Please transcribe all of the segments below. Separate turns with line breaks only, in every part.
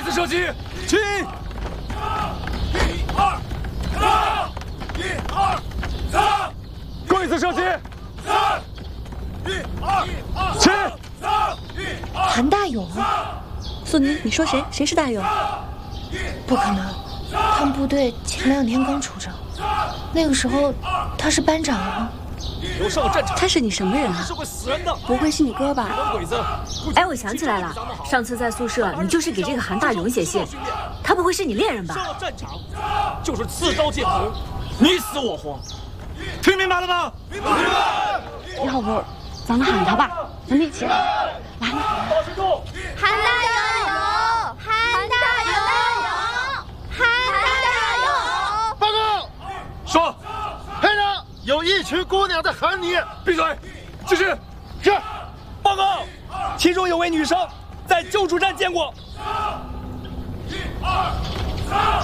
子射击，起！ 1、2、3！ 1、2、3！ 柜子射击！3！ 1、2、起！3！ 1、2、
韩大勇，素宁，你说谁？谁是大勇？
不可能，他们部队前2天刚出征，那个时候他是班长啊。
留上了战场，
他是你什么人啊？
是会死人的。
不会是你哥吧？
鬼子！
哎，我想起来了，上次在宿舍你就是给这个韩大勇写信，他不会是你恋人吧？
上了战场就是刺刀见红，你死我活，听明白了吗？明白。
要不咱们喊他吧，咱们一起来。
保持住！
韩大勇，韩大勇，韩大勇！
报告，
说，
排长，有一群姑娘在喊你。
闭嘴！继续。
是。
报告，其中有位女生在救助站见过。
1、2、3！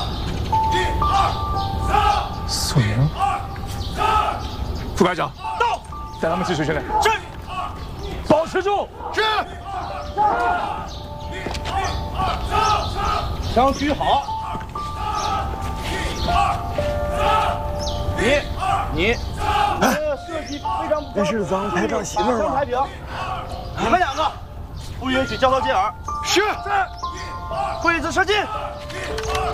1、2、3！
素宁，
副排长
到，带他们继续训练。是。
保持住！
是。
枪举好。你，设计非常不错。
这是咱们排长媳妇儿吗？
排比，你们2个不允许交头接耳。
是。
柜子射击。